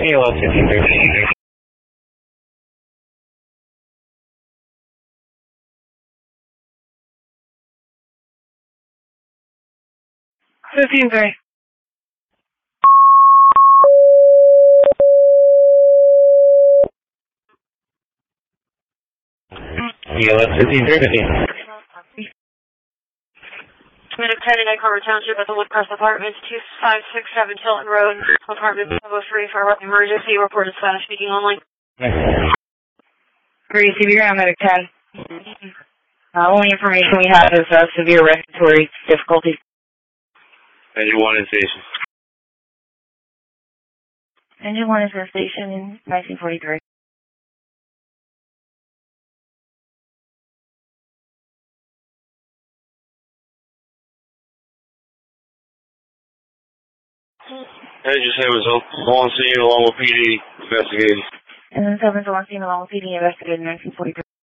EOS 1530. 15-3. EOS 1530. Minute 10 in Egg Harbor Township at the Woodcrest Apartments, 2567 Tilton Road, apartment 703 for emergency, reported Spanish speaking only. Great, severe medic 10. Only information we have is severe respiratory difficulties. Engine 1 in station. Engine 1 is in station in 1943. Engine 7 is on scene along with PD investigating. And then 7's on scene along with PD investigating 1943.